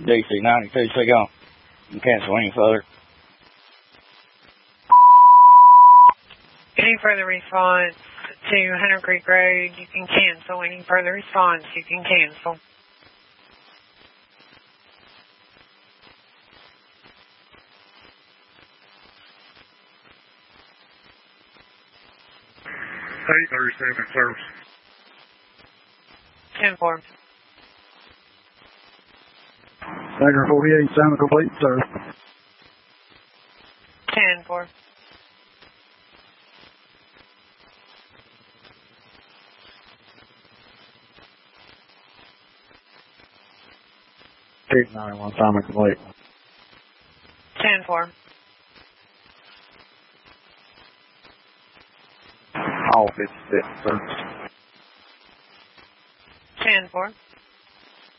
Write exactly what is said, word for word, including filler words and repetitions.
D C ninety-two, so y'all can cancel any further. Any further response to Hunter Creek Road, you can cancel. Any further response, you can cancel. eight thirty-seven service. ten four. Tiger forty-eight, sound complete, sir. ten four. eight nine one, sound complete. ten four. All fifty-six, sir. ten four.